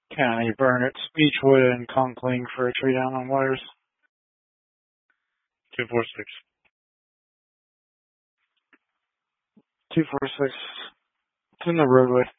County, Burnett, Beechwood, and Conkling for a tree down on wires. 246. 246. It's in the roadway.